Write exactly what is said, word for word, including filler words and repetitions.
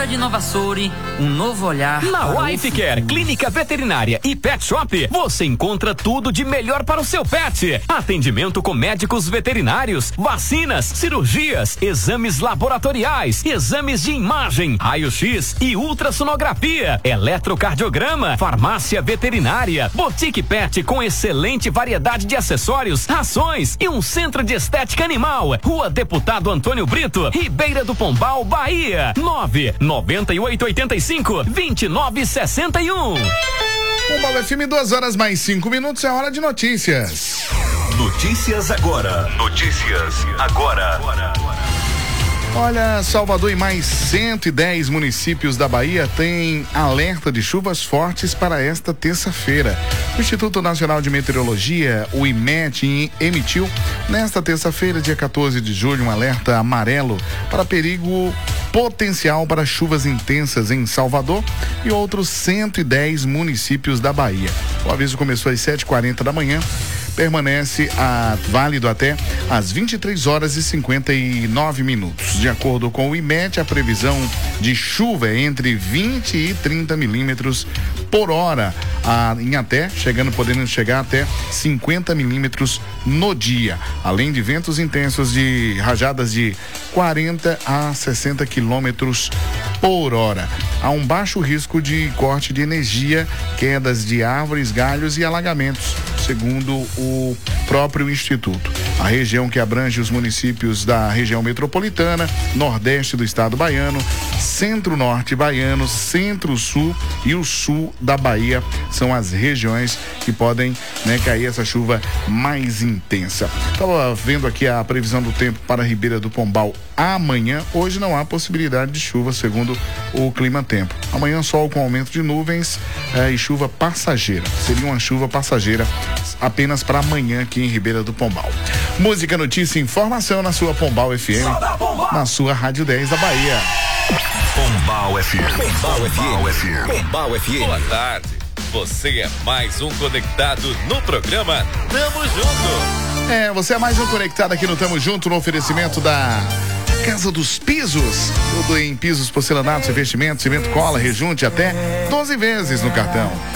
mistura de Nova Sori, um novo olhar. Na Life Care, clínica veterinária e pet shop, você encontra tudo de melhor para o seu pet. Atendimento com médicos veterinários, vacinas, cirurgias, exames laboratoriais, exames de imagem, raio-x e ultrassonografia, eletrocardiograma, farmácia veterinária, boutique pet com excelente variedade de acessórios, rações e um centro de estética animal. Rua Deputado Antônio Brito, Ribeira do Pombal, Bahia. nove nove oito oito cinco, dois nove seis um. Pombal F M, duas horas mais cinco minutos, é hora de notícias. Notícias agora. Notícias agora. Olha, Salvador e mais cento e dez municípios da Bahia têm alerta de chuvas fortes para esta terça-feira. O Instituto Nacional de Meteorologia, o IMET, emitiu nesta terça-feira, dia quatorze de julho, um alerta amarelo para perigo potencial para chuvas intensas em Salvador e outros cento e dez municípios da Bahia. O aviso começou às sete e quarenta da manhã. Permanece a, válido até às vinte e três horas e cinquenta e nove minutos. De acordo com o IMET, a previsão de chuva é entre vinte e trinta milímetros por hora, a, em até, chegando, podendo chegar até cinquenta milímetros no dia, além de ventos intensos de rajadas de quarenta a sessenta quilômetros por hora. Há um baixo risco de corte de energia, quedas de árvores, galhos e alagamentos, segundo o próprio Instituto. A região que abrange os municípios da região metropolitana, nordeste do estado baiano, centro-norte baiano, centro-sul e o sul da Bahia são as regiões que podem, né, cair essa chuva mais intensa. Estava vendo aqui a previsão do tempo para a Ribeira do Pombal amanhã. Hoje não há possibilidade de chuva, segundo o Clima Tempo. Amanhã sol com aumento de nuvens eh, e chuva passageira. Seria uma chuva passageira apenas para amanhã aqui em Ribeira do Pombal. Música, notícia e informação na sua Pombal F M, na sua Rádio dez da Bahia. Pombal F M. Pombal F M. Pombal F M. Pombal F M. Boa tarde. Você é mais um conectado no programa Tamo Junto. É, você é mais um conectado aqui no Tamo Junto, no oferecimento da Casa dos Pisos, tudo em pisos, porcelanatos, revestimentos, cimento, cola, rejunte até doze vezes no cartão.